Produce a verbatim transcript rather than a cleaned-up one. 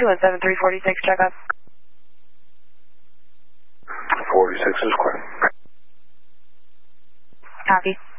two one seven three forty-six, check up. forty-six is clear. Copy.